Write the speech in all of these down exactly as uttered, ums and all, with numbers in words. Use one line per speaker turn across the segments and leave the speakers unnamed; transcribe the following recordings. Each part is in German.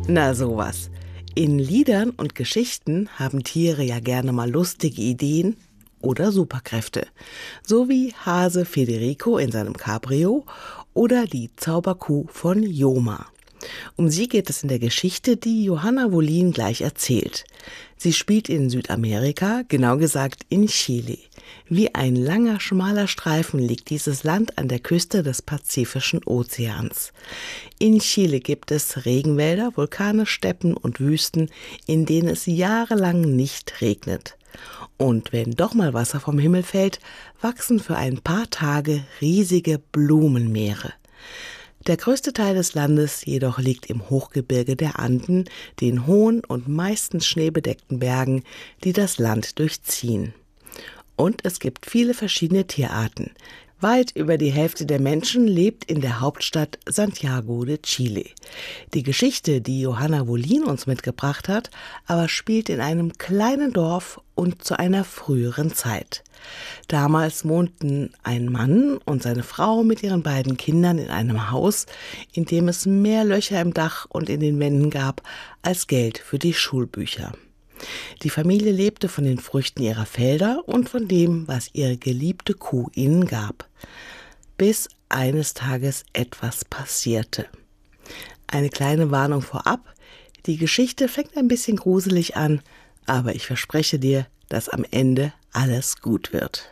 Na sowas. In Liedern und Geschichten haben Tiere ja gerne mal lustige Ideen oder Superkräfte. So wie Hase Federico in seinem Cabrio oder die Zauberkuh von Joma. Um sie geht es in der Geschichte, die Johanna Wollin gleich erzählt. Sie spielt in Südamerika, genau gesagt in Chile. Wie ein langer, schmaler Streifen liegt dieses Land an der Küste des Pazifischen Ozeans. In Chile gibt es Regenwälder, Vulkane, Steppen und Wüsten, in denen es jahrelang nicht regnet. Und wenn doch mal Wasser vom Himmel fällt, wachsen für ein paar Tage riesige Blumenmeere. Der größte Teil des Landes jedoch liegt im Hochgebirge der Anden, den hohen und meistens schneebedeckten Bergen, die das Land durchziehen. Und es gibt viele verschiedene Tierarten. Weit über die Hälfte der Menschen lebt in der Hauptstadt Santiago de Chile. Die Geschichte, die Johanna Wollin uns mitgebracht hat, aber spielt in einem kleinen Dorf und zu einer früheren Zeit. Damals wohnten ein Mann und seine Frau mit ihren beiden Kindern in einem Haus, in dem es mehr Löcher im Dach und in den Wänden gab als Geld für die Schulbücher. Die Familie lebte von den Früchten ihrer Felder und von dem, was ihre geliebte Kuh ihnen gab. Bis eines Tages etwas passierte. Eine kleine Warnung vorab. Die Geschichte fängt ein bisschen gruselig an, aber ich verspreche dir, dass am Ende alles gut wird.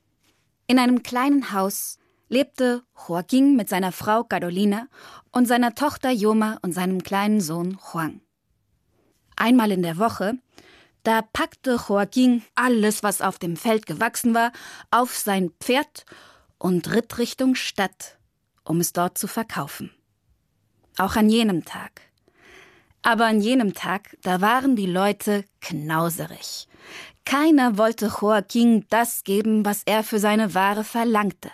In einem kleinen Haus lebte Joaquín mit seiner Frau Carolina und seiner Tochter Joma und seinem kleinen Sohn Juan. Einmal in der Woche, da packte Joaquín alles, was auf dem Feld gewachsen war, auf sein Pferd und ritt Richtung Stadt, um es dort zu verkaufen. Auch an jenem Tag. Aber an jenem Tag, da waren die Leute knauserig. Keiner wollte Joaquín das geben, was er für seine Ware verlangte.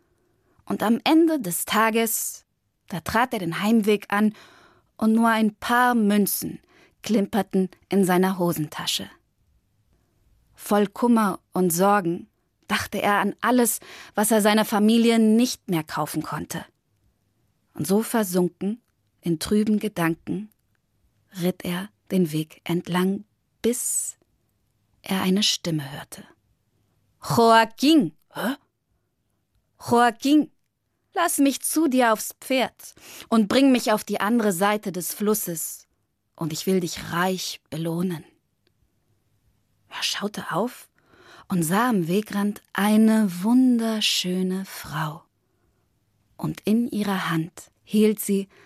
Und am Ende des Tages, da trat er den Heimweg an und nur ein paar Münzen klimperten in seiner Hosentasche. Voll Kummer und Sorgen dachte er an alles, was er seiner Familie nicht mehr kaufen konnte. Und so versunken in trüben Gedanken ritt er den Weg entlang, bis er eine Stimme hörte. Joaquín! Hä? Joaquín, lass mich zu dir aufs Pferd und bring mich auf die andere Seite des Flusses. Und ich will dich reich belohnen. Er schaute auf und sah am Wegrand eine wunderschöne Frau. Und in ihrer Hand hielt sie